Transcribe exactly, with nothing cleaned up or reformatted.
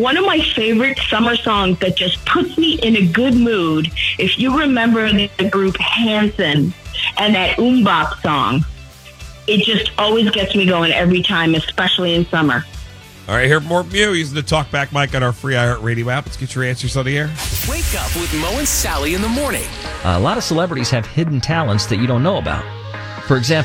One of my favorite summer songs that just puts me in a good mood, if you remember the group Hanson and that Umbop song, it just always gets me going every time, especially in summer. All right, hear more from you using the Talkback mic on our free iHeartRadio app. Let's get your answers on the air. Wake up with Mo and Sally in the morning. A lot of celebrities have hidden talents that you don't know about. For example,